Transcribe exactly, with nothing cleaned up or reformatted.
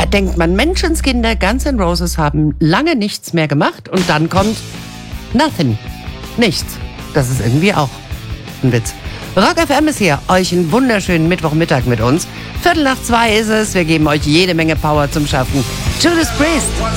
denkt man, Menschenskinder, Guns N' Roses haben lange nichts mehr gemacht und dann kommt Nothing. Nichts. Das ist irgendwie auch ein Witz. Rock F M ist hier. Euch einen wunderschönen Mittwochmittag mit uns. Viertel nach zwei ist es. Wir geben euch jede Menge Power zum Schaffen. Judas Priest.